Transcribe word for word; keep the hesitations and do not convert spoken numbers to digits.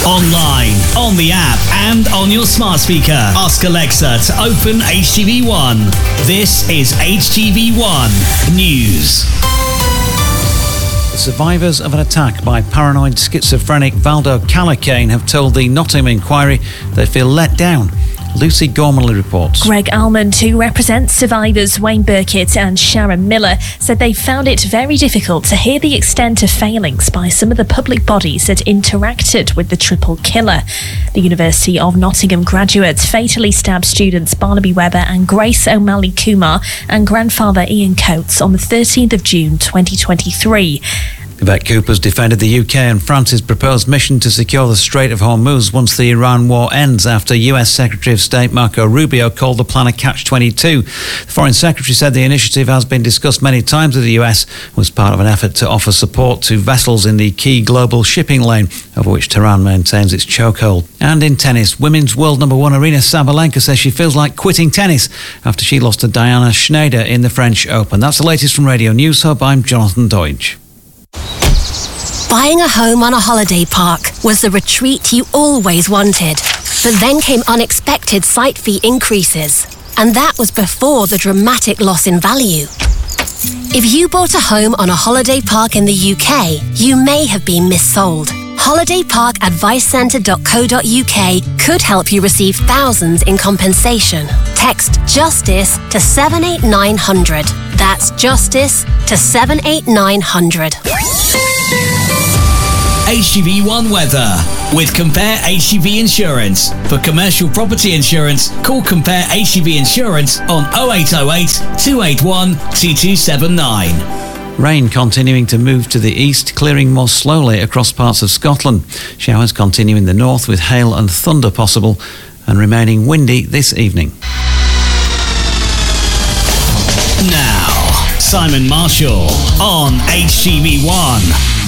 Online, on the app, and on your smart speaker. Ask Alexa to open H T V one. This is H T V one News. The survivors of an attack by paranoid schizophrenic Valdo Calacane have told the Nottingham Inquiry they feel let down. Lucy Gormley reports. Greg Almond, who represents survivors Wayne Burkitt and Sharon Miller, said they found it very difficult to hear the extent of failings by some of the public bodies that interacted with the triple killer. The University of Nottingham graduates fatally stabbed students Barnaby Webber and Grace O'Malley Kumar and grandfather Ian Coates on the thirteenth of June twenty twenty-three. Yvette Cooper's defended the U K and France's proposed mission to secure the Strait of Hormuz once the Iran war ends, after U S Secretary of State Marco Rubio called the plan a catch twenty-two. The Foreign Secretary said the initiative has been discussed many times with the U S, was part of an effort to offer support to vessels in the key global shipping lane, over which Tehran maintains its chokehold. And in tennis, women's world number one Aryna Sabalenka says she feels like quitting tennis after she lost to Diana Schneider in the French Open. That's the latest from Radio News Hub. I'm Jonathan Deutsch. Buying a home on a holiday park was the retreat you always wanted. But then came unexpected site fee increases. And that was before the dramatic loss in value. If you bought a home on a holiday park in the U K, you may have been missold. holiday park advice centre dot co dot U K could help you receive thousands in compensation. Text JUSTICE to seven eight nine hundred. That's JUSTICE to seven eight nine hundred. H T V one weather with Compare H T V Insurance. For commercial property insurance, call Compare H T V Insurance on oh eight oh eight, two eight one, two two seven nine. Rain continuing to move to the east, clearing more slowly across parts of Scotland. Showers continue in the north with hail and thunder possible, and remaining windy this evening. Now, Simon Marshall on H T V one.